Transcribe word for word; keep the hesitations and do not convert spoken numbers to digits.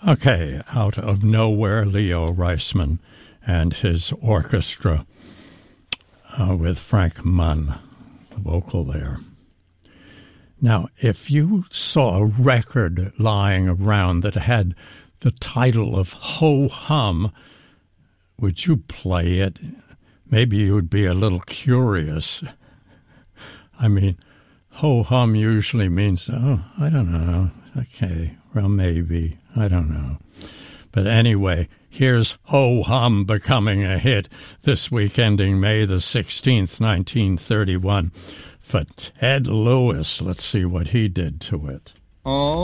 Okay, Out of Nowhere, Leo Reisman and his orchestra uh, with Frank Munn, the vocal there. Now, if you saw a record lying around that had the title of Ho Hum, would you play it? Maybe you would be a little curious. I mean, ho hum usually means, oh, I don't know. Okay, well, maybe. I don't know. But anyway, here's Ho Hum becoming a hit this week, ending May the sixteenth, nineteen thirty-one. For Ted Lewis, let's see what he did to it. Oh.